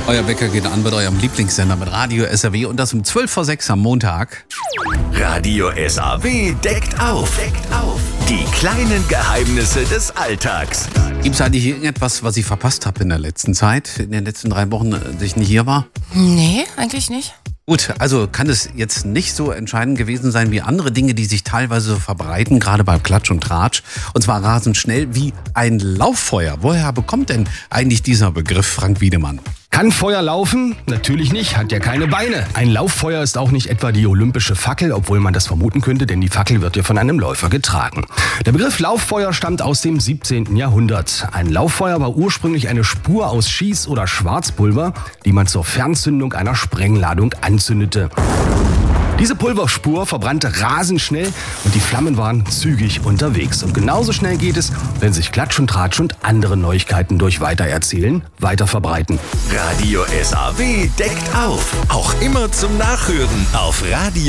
Euer Wecker geht an mit eurem Lieblingssender mit Radio SAW und das um 5:45 am Montag. Radio SAW deckt auf. Die kleinen Geheimnisse des Alltags. Gibt es eigentlich irgendetwas, was ich verpasst habe in der letzten Zeit, in den letzten 3 Wochen, dass ich nicht hier war? Nee, eigentlich nicht. Gut, also kann es jetzt nicht so entscheidend gewesen sein wie andere Dinge, die sich teilweise so verbreiten, gerade beim Klatsch und Tratsch. Und zwar rasend schnell wie ein Lauffeuer. Woher bekommt denn eigentlich dieser Begriff, Frank Wiedemann? Kann Feuer laufen? Natürlich nicht, hat ja keine Beine. Ein Lauffeuer ist auch nicht etwa die olympische Fackel, obwohl man das vermuten könnte, denn die Fackel wird ja von einem Läufer getragen. Der Begriff Lauffeuer stammt aus dem 17. Jahrhundert. Ein Lauffeuer war ursprünglich eine Spur aus Schieß- oder Schwarzpulver, die man zur Fernzündung einer Sprengladung anzündete. Diese Pulverspur verbrannte rasend schnell und die Flammen waren zügig unterwegs. Und genauso schnell geht es, wenn sich Klatsch und Tratsch und andere Neuigkeiten durch Weitererzählen weiter verbreiten. Radio SAW deckt auf. Auch immer zum Nachhören auf Radio